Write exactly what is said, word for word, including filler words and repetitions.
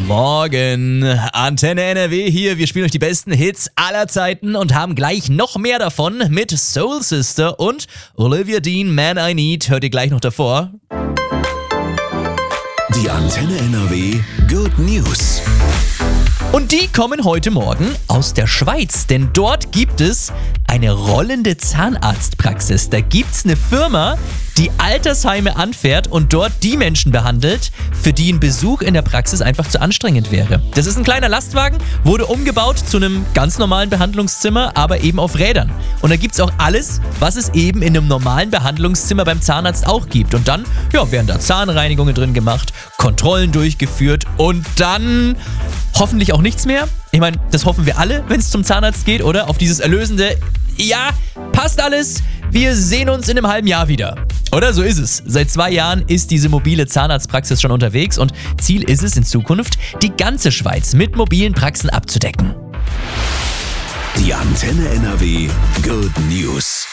Morgen, Antenne N R W hier. Wir spielen euch die besten Hits aller Zeiten und haben gleich noch mehr davon mit Soul Sister und Olivia Dean, Man I Need. Hört ihr gleich noch davor. Die Antenne N R W Good News. Und die kommen heute Morgen aus der Schweiz, denn dort gibt es eine rollende Zahnarztpraxis. Da gibt's eine Firma, die Altersheime anfährt und dort die Menschen behandelt, für die ein Besuch in der Praxis einfach zu anstrengend wäre. Das ist ein kleiner Lastwagen, wurde umgebaut zu einem ganz normalen Behandlungszimmer, aber eben auf Rädern. Und da gibt's auch alles, was es eben in einem normalen Behandlungszimmer beim Zahnarzt auch gibt. Und dann ja, werden da Zahnreinigungen drin gemacht, Kontrollen durchgeführt und dann hoffentlich auch nichts mehr. Ich meine, das hoffen wir alle, wenn es zum Zahnarzt geht, oder? Auf dieses erlösende, ja, passt alles, wir sehen uns in einem halben Jahr wieder. Oder so ist es. Seit zwei Jahren ist diese mobile Zahnarztpraxis schon unterwegs und Ziel ist es in Zukunft, die ganze Schweiz mit mobilen Praxen abzudecken. Die Antenne N R W Good News.